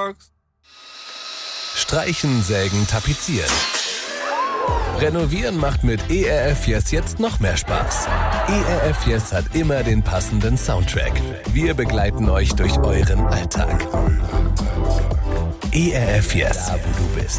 sagst. Streichen, sägen, tapezieren. Renovieren macht mit ERF Yes jetzt noch mehr Spaß. ERF Yes hat immer den passenden Soundtrack. Wir begleiten euch durch euren Alltag. ERF Yes, da wo du bist.